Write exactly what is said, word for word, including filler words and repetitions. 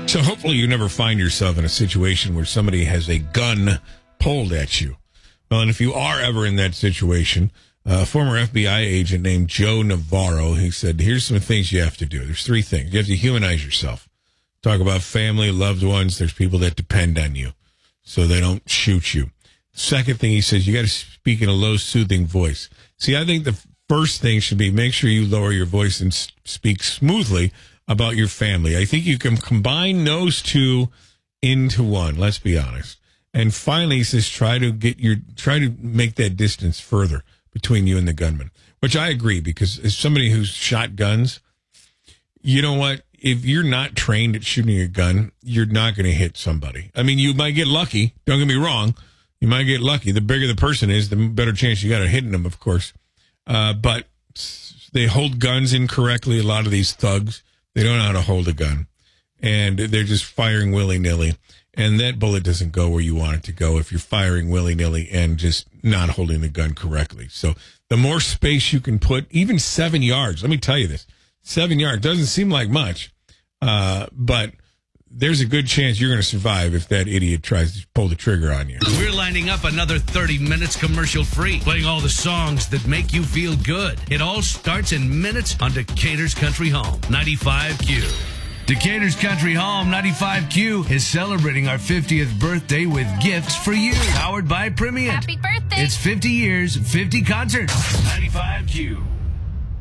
So hopefully you never find yourself in a situation where somebody has a gun pulled at you. Well, and if you are ever in that situation, a former F B I agent named Joe Navarro, he said, here's some things you have to do. There's three things. You have to humanize yourself. Talk about family, loved ones. There's people that depend on you so they don't shoot you. Second thing he says, you got to speak in a low, soothing voice. See, I think the first thing should be make sure you lower your voice and speak smoothly about your family. I think you can combine those two into one, let's be honest. And finally, he says, try to get your, try to make that distance further between you and the gunman, which I agree, because as somebody who's shot guns, you know what? If you're not trained at shooting a gun, you're not going to hit somebody. I mean, you might get lucky. Don't get me wrong. You might get lucky. The bigger the person is, the better chance you got of hitting them, of course. Uh, but they hold guns incorrectly. A lot of these thugs, they don't know how to hold a gun, and they're just firing willy-nilly. And that bullet doesn't go where you want it to go if you're firing willy-nilly and just not holding the gun correctly. So the more space you can put, even seven yards, let me tell you this, seven yards doesn't seem like much, uh, but there's a good chance you're going to survive if that idiot tries to pull the trigger on you. We're lining up another thirty minutes commercial-free, playing all the songs that make you feel good. It all starts in minutes on Decatur's Country Home, ninety-five Q. Decatur's Country Home, ninety-five Q, is celebrating our fiftieth birthday with gifts for you. Powered by Primient. Happy birthday. It's fifty years, fifty concerts. ninety-five Q.